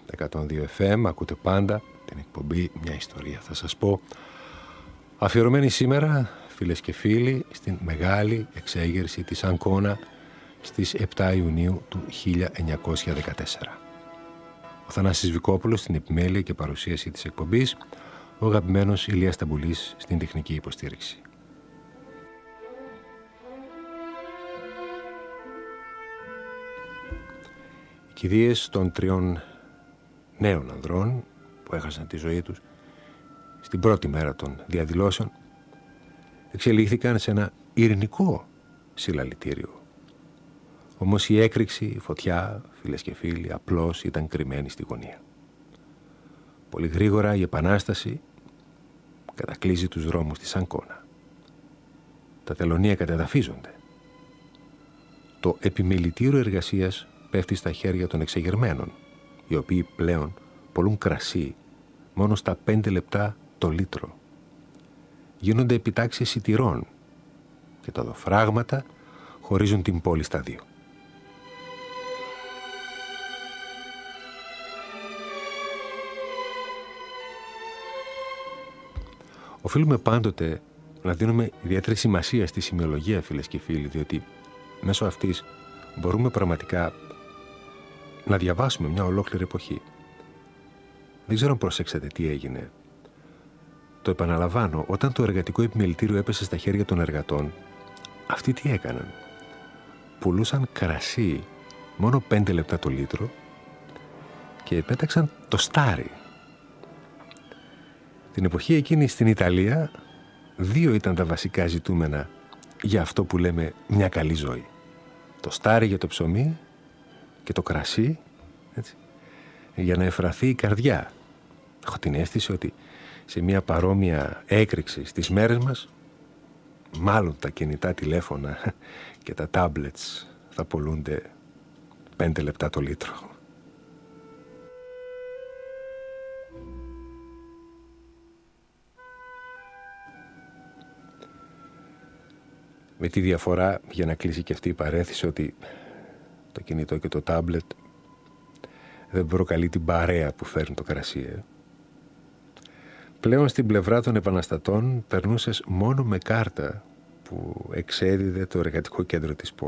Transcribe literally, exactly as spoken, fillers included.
εκατόν δύο εφ εμ. Ακούτε πάντα την εκπομπή «Μια ιστορία θα σας πω», αφιερωμένη σήμερα, φίλες και φίλοι, στην μεγάλη εξέγερση της Αγκώνα στις επτά Ιουνίου του χίλια εννιακόσια δεκατέσσερα. Ο Θανάσης Βικόπουλος στην επιμέλεια και παρουσίαση της εκπομπής, ο αγαπημένος Ηλίας Ταμπουλής στην τεχνική υποστήριξη. Οι κηδείες των τριών νέων ανδρών που έχασαν τη ζωή τους στην πρώτη μέρα των διαδηλώσεων εξελίχθηκαν σε ένα ειρηνικό συλλαλητήριο. Όμως η έκρηξη, η φωτιά, φίλες και φίλοι, απλώς ήταν κρυμμένη στη γωνία. Πολύ γρήγορα η Επανάσταση κατακλείζει τους δρόμους της Αγκώνα. Τα τελωνεία κατεδαφίζονται. Το επιμελητήριο εργασίας πέφτει στα χέρια των εξεγερμένων, οι οποίοι πλέον πολλούν κρασί μόνο στα πέντε λεπτά το λίτρο. Γίνονται επιτάξεις σιτηρών και τα οδοφράγματα χωρίζουν την πόλη στα δύο. Οφείλουμε πάντοτε να δίνουμε ιδιαίτερη σημασία στη σημειολογία, φίλες και φίλοι, διότι μέσω αυτής μπορούμε πραγματικά να διαβάσουμε μια ολόκληρη εποχή. Δεν ξέρω αν προσέξατε τι έγινε. Το επαναλαμβάνω, όταν το εργατικό επιμελητήριο έπεσε στα χέρια των εργατών, αυτοί τι έκαναν? Πουλούσαν κρασί μόνο πέντε λεπτά το λίτρο και πέταξαν το στάρι. Την εποχή εκείνη στην Ιταλία, δύο ήταν τα βασικά ζητούμενα για αυτό που λέμε μια καλή ζωή. Το στάρι για το ψωμί και το κρασί, έτσι, για να εφραθεί η καρδιά. Έχω την αίσθηση ότι σε μια παρόμοια έκρηξη στις μέρες μας, μάλλον τα κινητά τηλέφωνα και τα tablets θα πουλούνται πέντε λεπτά το λίτρο. Με τη διαφορά, για να κλείσει και αυτή η παρένθεση, ότι το κινητό και το τάμπλετ δεν προκαλεί την παρέα που φέρνει το κρασί. Ε. Πλέον στην πλευρά των επαναστατών περνούσες μόνο με κάρτα που εξέδιδε το εργατικό κέντρο της πόλης.